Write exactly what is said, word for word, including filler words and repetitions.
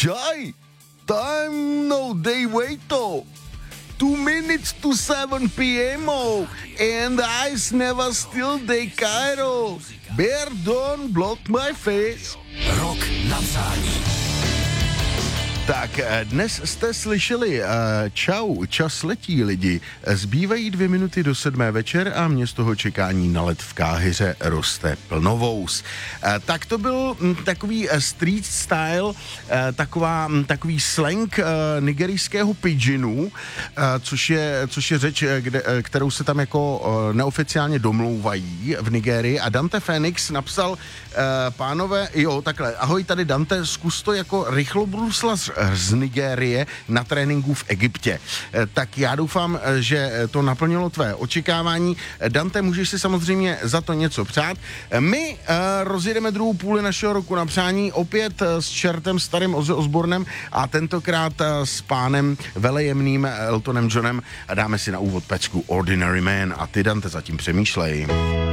Chai, time no day waito. Two minutes to seven p.m. Oh, and eyes never still they Cairo. Bear don't block my face. Rok na přání. Tak dnes jste slyšeli uh, čau, čas letí lidi. Zbývají dvě minuty do sedmé večer a mě z toho čekání na let v Káhiře roste plnovous. Uh, tak to byl m, takový uh, street style, uh, taková, m, takový slang uh, nigerijského pidginu, uh, což, je, což je řeč, kde, uh, kterou se tam jako uh, neoficiálně domlouvají v Nigerii. A Dante Phoenix napsal, uh, pánové, jo, takhle, ahoj, tady Dante, zkus to jako rychlobruslař z Nigérie na tréninku v Egyptě. Tak já doufám, že to naplnilo tvé očekávání. Dante, můžeš si samozřejmě za to něco přát. My uh, rozjedeme druhou půli našeho roku na přání opět s čertem starým Ozzy Osbournem a tentokrát s pánem velejemným Eltonem Johnem a dáme si na úvod pecku Ordinary Man a ty, Dante, zatím přemýšlej.